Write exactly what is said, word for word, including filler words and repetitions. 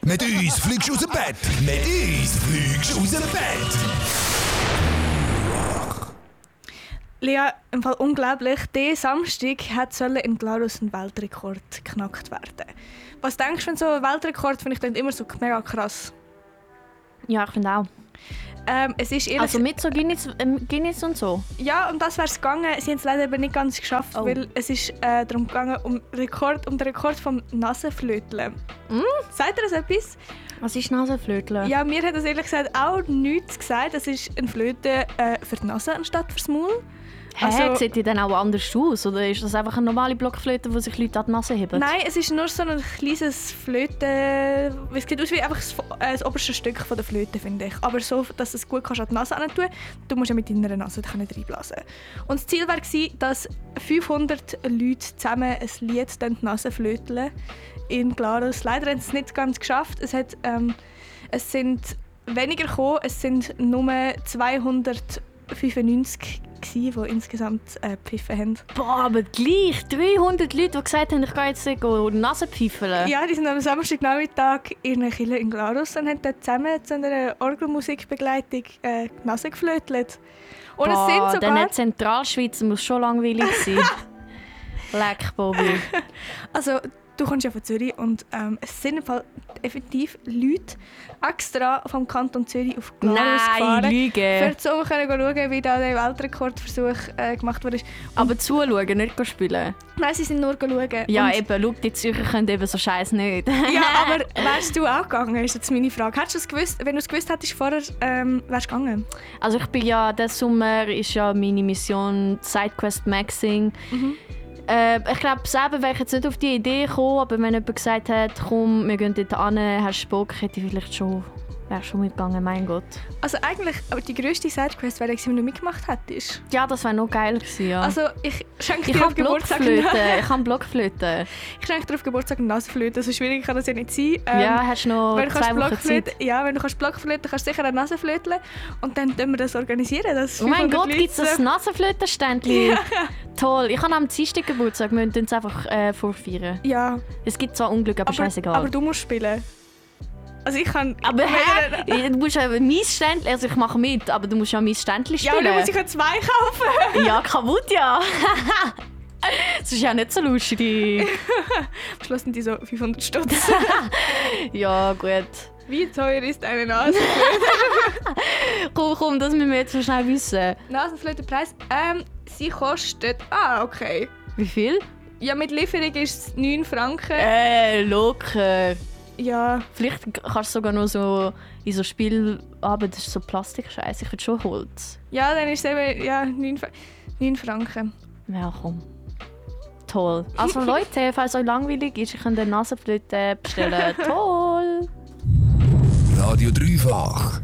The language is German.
Mit uns fliegst du aus dem Bett. Mit uns fliegst du aus dem Bett. Lea, im Fall unglaublich. Diesen Samstag soll in Glarus ein Weltrekord geknackt werden. Was denkst du, wenn so ein Weltrekord, finde ich dann immer so mega krass? Ja, ich finde auch. Ähm, es ist ehrlich, also mit so Guinness, ähm, Guinness und so? Ja, um das wäre es gegangen. Sie haben es leider aber nicht ganz geschafft, Oh. weil es ist äh, darum gegangen, um, Rekord, um den Rekord vom Nasenflöteln. Mm? Sagt ihr das etwas? Was ist Nasenflöteln? Ja, mir hat das ehrlich gesagt auch nichts gesagt. Das ist eine Flöte äh, für die Nase anstatt fürs Maul. Hä, Also- sieht die dann auch anders aus? Oder ist das einfach eine normale Blockflöte, wo sich Leute an die Nase heben? Nein, es ist nur so ein kleines Flöte. Es sieht aus wie einfach das, äh, das oberste Stück von der Flöte, finde ich. Aber so, dass du es gut kannst an die Nase tun. Du musst ja mit deiner Nase nicht reinblasen. Und das Ziel war, dass fünfhundert Leute zusammen ein Lied die Nase flöteln in Glarus. Leider haben sie es nicht ganz geschafft. Es, hat, ähm, es sind weniger gekommen. Es sind nur zweihundertfünfundneunzig die insgesamt äh, gepfiffen haben. Boah, aber gleich dreihundert Leute, die gesagt haben, ich gehe jetzt die Nase pfeifeln. Ja, die sind am Samstagnachmittag in einer Kirche in Glarus und haben dort zusammen zu einer Orgelmusikbegleitung äh, die Nase geflötelt. Und Boah, es sind sogar... dann Zentralschweiz muss schon langweilig sein. Leck, Bobby. Also, du kommst ja von Zürich und ähm, es sind im Fall effektiv Leute extra vom Kanton Zürich auf Glarus Nein, gefahren. Lüge. Für zu können schauen, wie da der Weltrekordversuch äh, gemacht wurde. Aber zuschauen, nicht spielen. Nein, sie sind nur schauen. Ja, Und- eben, schau, die Zürcher können eben so Scheiß nicht. Ja, aber wärst du auch gegangen, ist jetzt meine Frage. Hättest du es gewusst, wenn du es gewusst hättest vorher, ähm, wärst du gegangen? Also ich bin ja, diesen Sommer ist ja meine Mission Sidequest Maxing. Mhm. Äh, ich glaube, selber wäre ich jetzt nicht auf die Idee gekommen, aber wenn jemand gesagt hat, komm, wir gehen dort hin, hast du Bock, hätte ich vielleicht schon, wäre schon mitgegangen, mein Gott. Also eigentlich, aber die grösste Sidequest wäre, wenn du mitgemacht hättest. Ja, das wäre noch geiler gewesen, ja. Also ich schenke ich dir auf habe Geburtstag Blockflöte, ich habe Blockflöte. ich schenke dir auf Geburtstag eine Nasenflöte. So schwierig kann das ja nicht sein. Ähm, Ja, hast du noch wenn du kannst zwei Wochen Blockflöte, Zeit. ja, wenn du kannst Blockflöte, kannst du sicher eine Nasenflöte und dann können wir das organisieren. Dass Oh mein fünfhundert Gott, Leute gibt es ein so- Nasenflötenständchen? Ja. Toll, ich habe am Dienstag Geburtstag, wir müssen es einfach äh, vorfeiern. Ja, Es gibt zwar Unglück, aber, aber, scheißegal. aber du musst spielen. Also ich kann... Aber hä? Du musst ja mein Ständchen, also ich mache mit, aber du musst ja mein Ständchen Ja, spielen. aber du musst ich zwei kaufen. Ja, kaputt, ja. Das ist ja nicht so lustig. Am Schluss sind die so fünfhundert Stutz. Ja, gut. Wie teuer ist eine Nasenflöte? Komm, komm, das müssen wir jetzt so schnell wissen. Nasenflötenpreis? Ähm, sie kostet... Ah, okay. Wie viel? Ja, mit Lieferung ist es neun Franken. Äh, locker. Ja, Vielleicht kannst du sogar noch so in so Spiel... Aber das ist so Plastikscheiße, ich will schon Holz. ja, dann ist es eben ja, neun, Fra- neun Franken. Ja, komm. Toll. Also Leute, falls euch langweilig ist, ihr könnt eine Nasenflöte bestellen. Toll! Radio Dreifach.